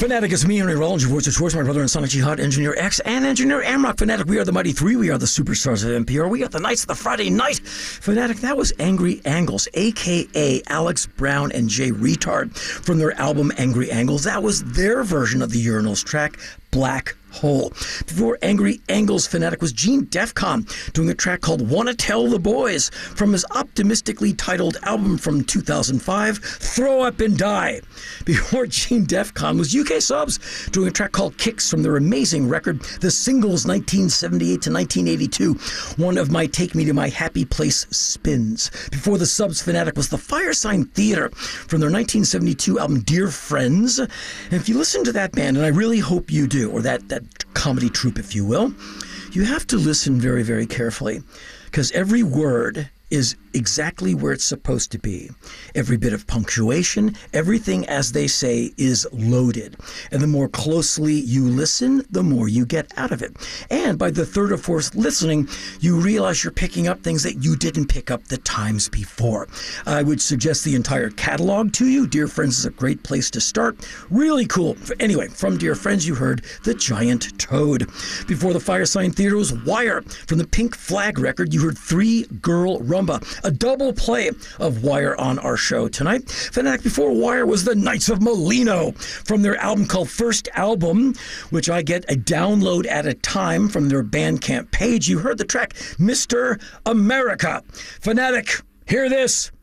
Fanatic is me, Henry Rollins, your voice of choice, my brother and Sonic Jihad, Engineer X, and Engineer Amrock. Fanatic, we are the Mighty Three. We are the superstars of NPR. We are the Knights of the Friday Night. Fanatic, that was Angry Angles, a.k.a. Alex Brown and Jay Retard, from their album Angry Angles. That was their version of the Urinals track, Black Hole. Before Angry Angles, Fanatic was Gene Defcon doing a track called Wanna Tell the Boys from his optimistically titled album from 2005, Throw Up and Die. Before Gene Defcon was UK Subs doing a track called Kicks from their amazing record, The Singles 1978 to 1982, one of my Take Me to My Happy Place spins. Before the Subs, Fanatic was the Firesign Theater from their 1972 album Dear Friends. And if you listen to that band, and I really hope you do, or that comedy troupe, if you will, you have to listen very, very carefully, because every word is exactly where it's supposed to be. Every bit of punctuation, everything, as they say, is loaded. And the more closely you listen, the more you get out of it. And by the third or fourth listening, you realize you're picking up things that you didn't pick up the times before. I would suggest the entire catalog to you. Dear Friends is a great place to start. Really cool. Anyway, from Dear Friends, you heard The Giant Toad. Before the Firesign Theater was Wire. From the Pink Flag record, you heard Three Girl Rumba, a double play of Wire on our show tonight. Fanatic, before Wire was the Knights of Molino from their album called First Album, which I get a download at a time from their Bandcamp page. You heard the track Mr. America. Fanatic, hear this.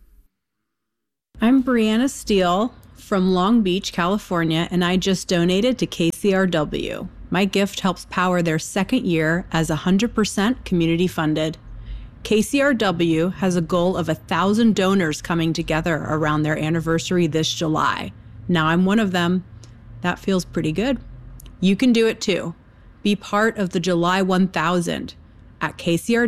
I'm Brianna Steele from Long Beach, California, and I just donated to KCRW. My gift helps power their second year as 100% community funded. KCRW has a goal of 1,000 donors coming together around their anniversary this July. Now I'm one of them. That feels pretty good. You can do it too. Be part of the July 1000 at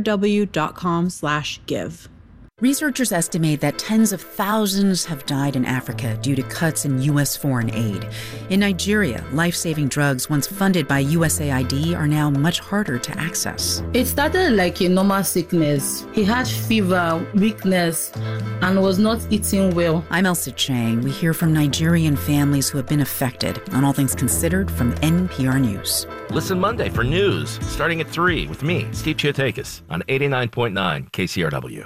kcrw.com/give. Researchers estimate that tens of thousands have died in Africa due to cuts in U.S. foreign aid. In Nigeria, life-saving drugs once funded by USAID are now much harder to access. It started like a normal sickness. He had fever, weakness, and was not eating well. I'm Elsa Chang. We hear from Nigerian families who have been affected on All Things Considered from NPR News. Listen Monday for news starting at 3 with me, Steve Chiotakis, on 89.9 KCRW.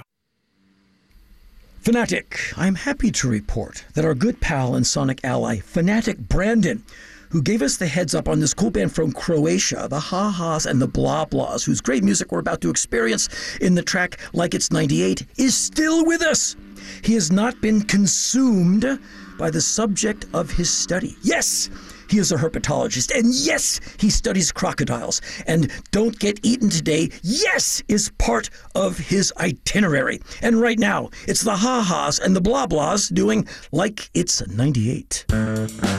Fanatic, I'm happy to report that our good pal and sonic ally, Fanatic Brandon, who gave us the heads up on this cool band from Croatia, the Ha Ha's and the Blah Blahs, whose great music we're about to experience in the track Like It's 98, is still with us. He has not been consumed by the subject of his study. Yes, he is a herpetologist, and yes, he studies crocodiles. And Don't Get Eaten Today, yes, is part of his itinerary. And right now, it's the Ha Ha's and the Blah Blahs doing Like It's 98.